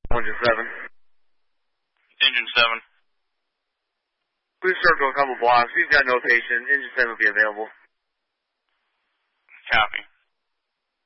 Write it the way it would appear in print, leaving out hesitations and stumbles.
Engine 7. Engine 7. Please circle a couple blocks. We've got no patient. Engine 7 will be available. Copy.